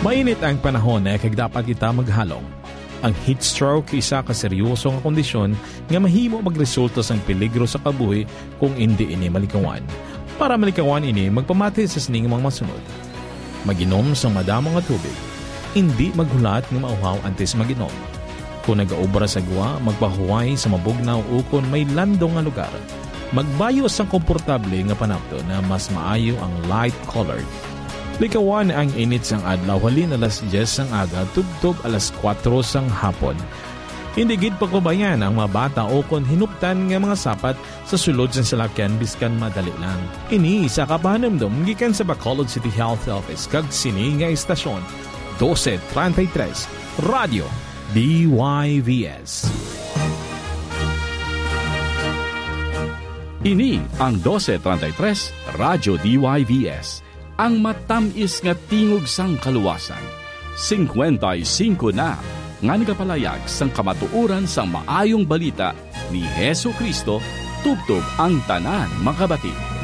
Mainit ang panahon na dapat kita maghalong. Ang heat stroke isa ka seryoso nga kondisyon nga mahimo magresulta sang peligro sa kabuhi kung hindi ini malikawan. Para malikawan ini, magpamati sa sining mga masunod. Maginom sang madamo nga tubig. Hindi maghulat nga mauhaw antes maginom. Kung nag-aubra sa gwa, magpahuway sa mabugnaw ukon may landong nga lugar. Magbayo sang komportable nga panapto na mas maayo ang light-colored. Likawan ang init sang adlaw halin alas 10 sang aga tubtob alas 4 sang hapon. Hindi gid pagbabayan ang mga bata o kon hinuptan nga mga sapat sa sulod sang salakyan biskan madali lang. Ini sa kapahanumdum gikan sa Bacolod City Health Office kag sini nga istasyon 1233 Radio DYVS. Ini ang 1233 Radyo DYVS. Ang matamis nga tingog sang kaluwasan. 55 na nga nagapalayag sang kamatuoran sang maayong balita ni Hesu Kristo tubtob ang tanan makabati.